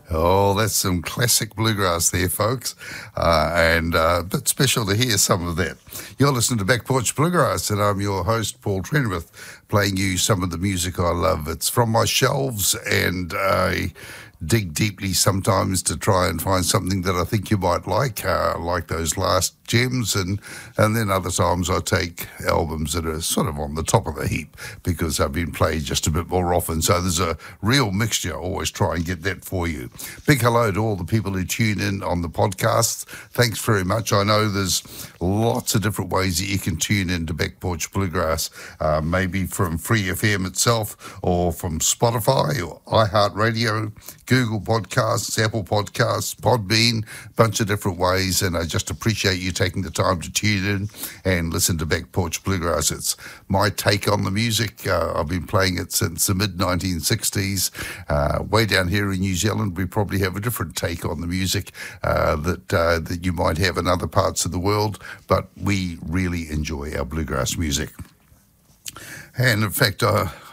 Oh, that's some classic bluegrass there, folks. And a bit special to hear some of that. You're listening to Back Porch Bluegrass, and I'm your host, Paul Trenwith, playing you some of the music I love. It's from my shelves, and I dig deeply sometimes to try and find something that I think you might like those last gems, and then other times I take albums that are sort of on the top of the heap because they've been played just a bit more often. So there's a real mixture. I always try and get that for you. Big hello to all the people who tune in on the podcasts. Thanks very much. I know there's lots of different ways that you can tune in to Back Porch Bluegrass, maybe from Free FM itself or from Spotify or iHeartRadio, Google Podcasts, Apple Podcasts, Podbean, a bunch of different ways, and I just appreciate you taking the time to tune in and listen to Back Porch Bluegrass. It's my take on the music. I've been playing it since the mid-1960s. Way down here in New Zealand, we probably have a different take on the music that you might have in other parts of the world, but we really enjoy our bluegrass music. And in fact,